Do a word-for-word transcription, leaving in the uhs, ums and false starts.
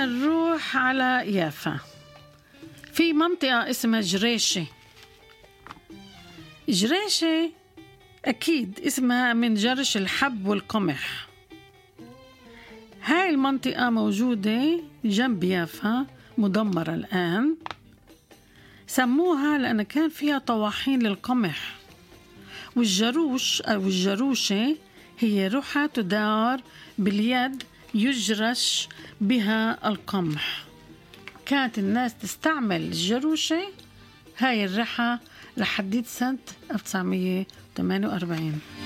خلينا نروح على يافا. في منطقة اسمها جريشة. جريشة أكيد اسمها من جرش الحب والقمح. هاي المنطقة موجودة جنب يافا، مدمرة الآن. سموها لأن كان فيها طواحين للقمح، والجروش أو الجروشة هي رحى تدار باليد يجرش بها القمح. كانت الناس تستعمل الجروشة هاي الرحى لحديت سنة ألف وتسعمية وثمانية وأربعين.